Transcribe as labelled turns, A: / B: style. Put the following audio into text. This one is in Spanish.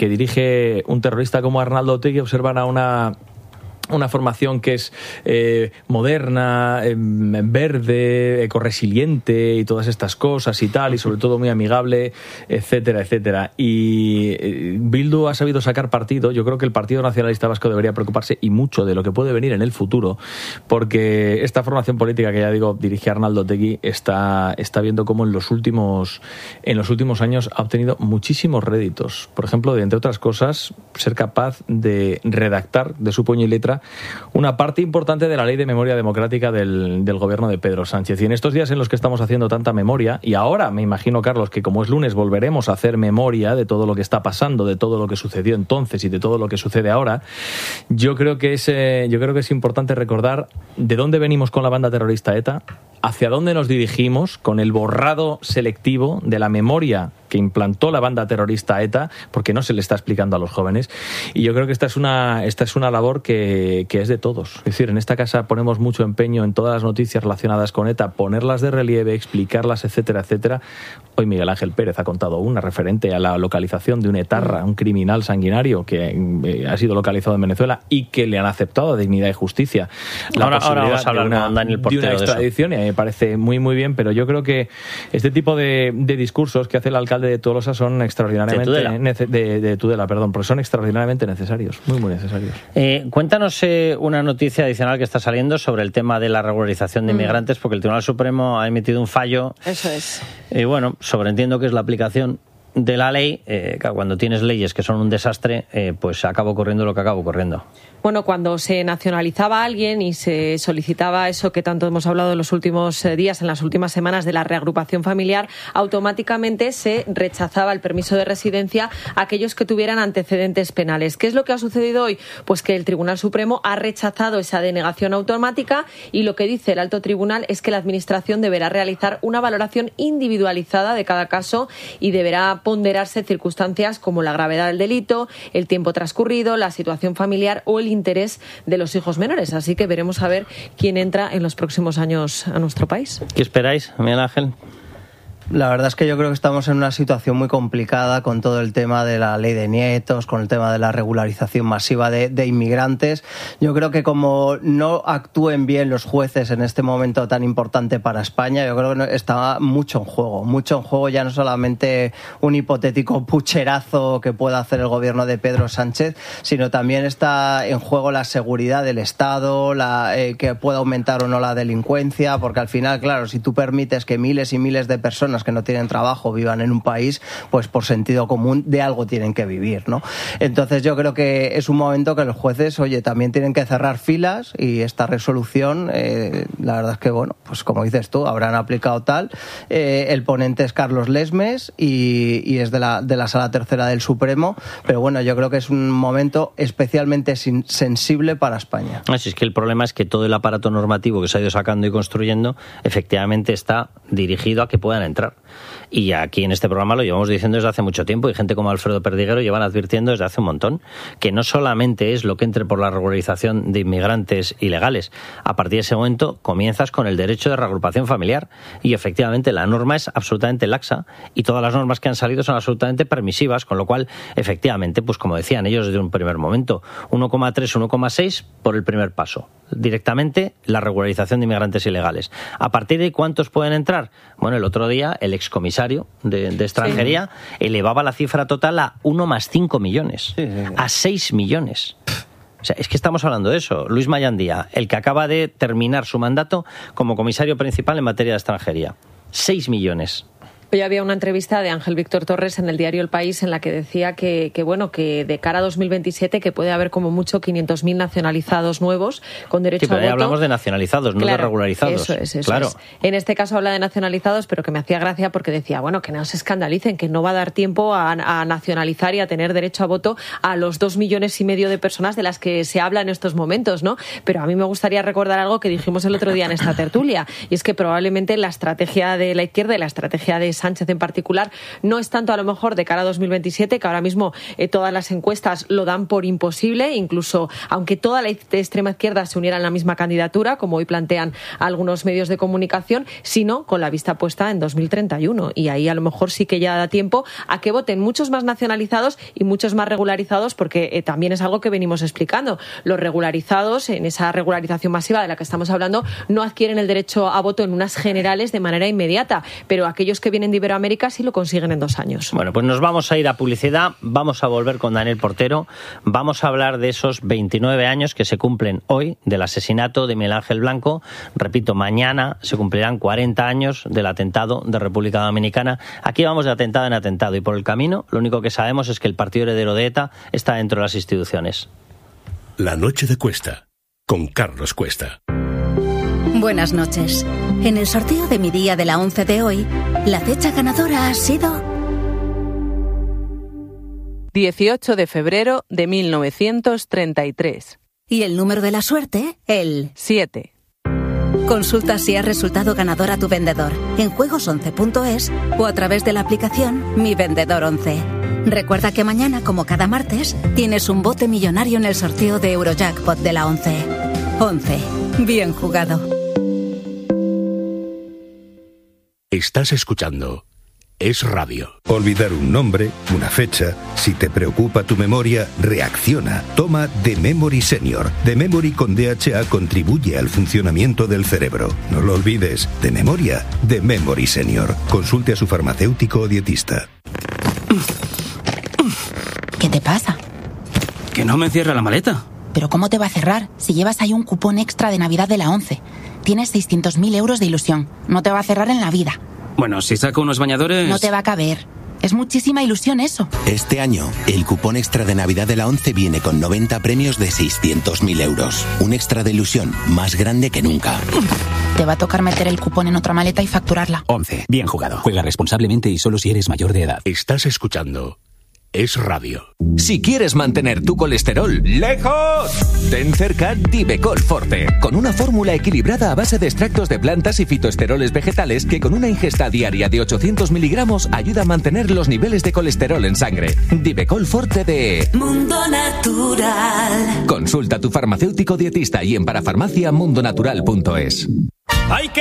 A: que dirige un terrorista como Arnaldo Otegi observan a una formación que es moderna, verde, ecoresiliente y todas estas cosas y tal, y sobre todo muy amigable, etcétera, etcétera. Y Bildu ha sabido sacar partido. Yo creo que el Partido Nacionalista Vasco debería preocuparse y mucho de lo que puede venir en el futuro, porque esta formación política que ya digo dirige Arnaldo Otegi está viendo cómo en los últimos años ha obtenido muchísimos réditos. Por ejemplo, de entre otras cosas, ser capaz de redactar de su puño y letra una parte importante de la Ley de Memoria Democrática del gobierno de Pedro Sánchez. Y en estos días en los que estamos haciendo tanta memoria, y ahora me imagino, Carlos, que como es lunes volveremos a hacer memoria de todo lo que está pasando, de todo lo que sucedió entonces y de todo lo que sucede ahora, yo creo que es importante recordar de dónde venimos con la banda terrorista ETA, hacia dónde nos dirigimos con el borrado selectivo de la memoria que implantó la banda terrorista ETA, porque no se le está explicando a los jóvenes. Y yo creo que esta es una labor que es de todos. Es decir, en esta casa ponemos mucho empeño en todas las noticias relacionadas con ETA, ponerlas de relieve, explicarlas, etcétera, etcétera. Hoy Miguel Ángel Pérez ha contado una referente a la localización de un etarra, un criminal sanguinario que ha sido localizado en Venezuela y que le han aceptado a Dignidad y Justicia
B: ahora vamos a hablar con Daniel Portero
A: de una extradición, y me parece muy muy bien, pero yo creo que este tipo de discursos que hace el alcalde de Tolosa son extraordinariamente de Tudela, porque son extraordinariamente necesarios, muy muy necesarios.
B: Cuéntanos una noticia adicional que está saliendo sobre el tema de la regularización de inmigrantes, porque el Tribunal Supremo ha emitido un fallo.
C: Eso es.
B: Y bueno, sobreentiendo que es la aplicación de la ley, que cuando tienes leyes que son un desastre, pues acaba ocurriendo lo que acaba ocurriendo.
C: Bueno, cuando se nacionalizaba a alguien y se solicitaba eso que tanto hemos hablado en los últimos días, en las últimas semanas, de la reagrupación familiar, automáticamente se rechazaba el permiso de residencia a aquellos que tuvieran antecedentes penales. ¿Qué es lo que ha sucedido hoy? Pues que el Tribunal Supremo ha rechazado esa denegación automática, y lo que dice el Alto Tribunal es que la Administración deberá realizar una valoración individualizada de cada caso y deberá ponderarse circunstancias como la gravedad del delito, el tiempo transcurrido, la situación familiar o el interés de los hijos menores. Así que veremos a ver quién entra en los próximos años a nuestro país.
B: ¿Qué esperáis, Miguel Ángel?
D: La verdad es que yo creo que estamos en una situación muy complicada con todo el tema de la ley de nietos, con el tema de la regularización masiva de inmigrantes. Yo creo que como no actúen bien los jueces en este momento tan importante para España, yo creo que está mucho en juego, ya no solamente un hipotético pucherazo que pueda hacer el gobierno de Pedro Sánchez, sino también está en juego la seguridad del Estado, que pueda aumentar o no la delincuencia, porque al final, claro, si tú permites que miles y miles de personas que no tienen trabajo vivan en un país, pues por sentido común de algo tienen que vivir, ¿no? Entonces yo creo que es un momento que los jueces, también tienen que cerrar filas, y esta resolución, la verdad es que, bueno, pues como dices tú, habrán aplicado tal. El ponente es Carlos Lesmes y es de la Sala Tercera del Supremo, pero bueno, yo creo que es un momento especialmente sensible para España.
B: Así es que el problema es que todo el aparato normativo que se ha ido sacando y construyendo efectivamente está dirigido a que puedan entrar. Y aquí en este programa lo llevamos diciendo desde hace mucho tiempo, y gente como Alfredo Perdiguero llevan advirtiendo desde hace un montón que no solamente es lo que entre por la regularización de inmigrantes ilegales. A partir de ese momento comienzas con el derecho de reagrupación familiar, y efectivamente la norma es absolutamente laxa y todas las normas que han salido son absolutamente permisivas, con lo cual efectivamente, pues como decían ellos desde un primer momento, 1,3, 1,6 por el primer paso. Directamente la regularización de inmigrantes ilegales. ¿A partir de cuántos pueden entrar? Bueno, el otro día el excomisario de extranjería elevaba la cifra total a 1 más 5 millones, a 6 millones. O sea, es que estamos hablando de eso. Luis Mayandía, el que acaba de terminar su mandato como comisario principal en materia de extranjería. 6 millones.
C: Hoy había una entrevista de Ángel Víctor Torres en el diario El País en la que decía que de cara a 2027 que puede haber como mucho 500.000 nacionalizados nuevos con derecho a voto.
B: Sí, pero hablamos de nacionalizados, no de regularizados.
C: Eso
B: claro.
C: es. En este caso habla de nacionalizados, pero que me hacía gracia porque decía, bueno, que no se escandalicen, que no va a dar tiempo a nacionalizar y a tener derecho a voto a los 2,5 millones de personas de las que se habla en estos momentos, ¿no? Pero a mí me gustaría recordar algo que dijimos el otro día en esta tertulia, y es que probablemente la estrategia de la izquierda y la estrategia de Sánchez en particular, no es tanto a lo mejor de cara a 2027, que ahora mismo todas las encuestas lo dan por imposible, incluso aunque toda la extrema izquierda se uniera en la misma candidatura, como hoy plantean algunos medios de comunicación, sino con la vista puesta en 2031. Y ahí a lo mejor sí que ya da tiempo a que voten muchos más nacionalizados y muchos más regularizados, porque también es algo que venimos explicando. Los regularizados, en esa regularización masiva de la que estamos hablando, no adquieren el derecho a voto en unas generales de manera inmediata, pero aquellos que vienen de Iberoamérica sí lo consiguen en 2 años.
B: Bueno, pues nos vamos a ir a publicidad, vamos a volver con Daniel Portero, vamos a hablar de esos 29 años que se cumplen hoy del asesinato de Miguel Ángel Blanco. Repito, mañana se cumplirán 40 años del atentado de República Dominicana. Aquí vamos de atentado en atentado y por el camino lo único que sabemos es que el partido heredero de ETA está dentro de las instituciones.
E: La noche de Cuesta, con Carlos Cuesta.
F: Buenas noches. En el sorteo de mi día de la 11 de hoy, la fecha ganadora ha sido
G: 18 de febrero de 1933.
F: Y el número de la suerte, el
G: 7.
F: Consulta si has resultado ganador a tu vendedor en juegos11.es o a través de la aplicación Mi Vendedor 11. Recuerda que mañana, como cada martes, tienes un bote millonario en el sorteo de Eurojackpot de la 11. 11. Bien jugado.
E: Estás escuchando Es Radio.
H: Olvidar un nombre, una fecha. Si te preocupa tu memoria, reacciona. Toma The Memory Senior. The Memory con DHA contribuye al funcionamiento del cerebro. No lo olvides. De memoria, The Memory Senior. Consulte a su farmacéutico o dietista.
I: ¿Qué te pasa?
J: Que no me cierra la maleta.
I: ¿Pero cómo te va a cerrar si llevas ahí un cupón extra de Navidad de la 11? Tienes 600.000 euros de ilusión. No te va a cerrar en la vida.
J: Bueno, si saco unos bañadores...
I: No te va a caber. Es muchísima ilusión eso.
K: Este año, el cupón extra de Navidad de la 11 viene con 90 premios de 600.000 euros. Un extra de ilusión más grande que nunca.
I: Te va a tocar meter el cupón en otra maleta y facturarla.
L: 11. Bien jugado. Juega responsablemente y solo si eres mayor de edad.
E: Estás escuchando Es Radio.
M: Si quieres mantener tu colesterol lejos, ten cerca Divecol Forte, con una fórmula equilibrada a base de extractos de plantas y fitoesteroles vegetales que con una ingesta diaria de 800 miligramos ayuda a mantener los niveles de colesterol en sangre. Divecol Forte de
N: Mundo Natural.
M: Consulta a tu farmacéutico dietista y en parafarmacia mundonatural.es.
O: ¡Hay que